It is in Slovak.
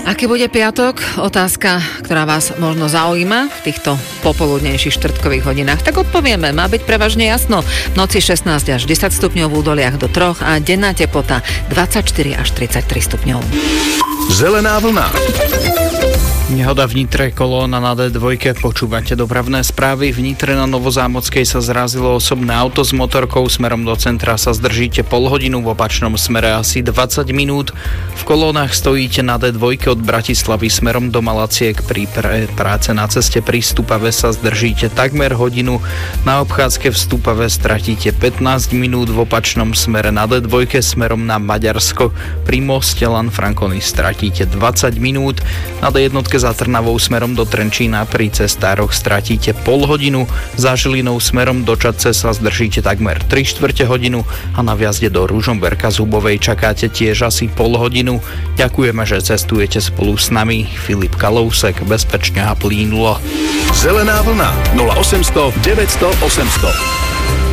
Aký bude piatok? Otázka, ktorá vás možno zaujíma v týchto popoludnejších štvrtkových hodinách. Tak odpovieme, má byť prevažne jasno. V noci 16 až 10 stupňov, v údoliach do 3 a denná teplota 24 až 33 stupňov. Zelená vlna. Nehoda v Nitre, kolóna na D2, počúvate dopravné správy. V Nitre na Novozámockej sa zrazilo osobné auto s motorkou, smerom do centra sa zdržíte pol hodinu, v opačnom smere asi 20 minút. V kolónach stojíte na D2 od Bratislavy smerom do Malaciek, pri práce na ceste pri Stupave sa zdržíte takmer hodinu, na obchádzke v Stupave stratíte 15 minút, v opačnom smere na D2 smerom na Maďarsko, pri moste Lanfranconi stratíte 20 minút, na D1 za Trnavou smerom do Trenčína pri cestároch stratíte pol hodinu, za Žilinou smerom do Čadce sa zdržíte takmer 3/4 hodinu a na vjazde do Ružomberka z Hubovej čakáte tiež asi pol hodinu. Ďakujeme, že cestujete spolu s nami. Filip Kalousek, bezpečne a plínulo. Zelená vlna 0800 900 800.